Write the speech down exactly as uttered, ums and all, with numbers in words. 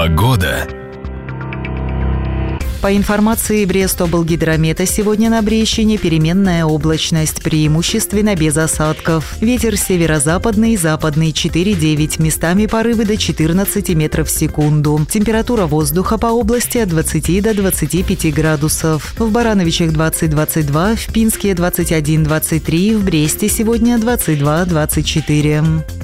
Погода. По информации Брестоблгидромета, сегодня на Брещине переменная облачность, преимущественно без осадков. Ветер северо-западный, западный четыре-девять, местами порывы до четырнадцати метров в секунду. Температура воздуха по области от двадцати до двадцати пяти градусов. В Барановичах двадцать двадцать два, в Пинске двадцать один двадцать три, в Бресте сегодня двадцать два двадцать четыре.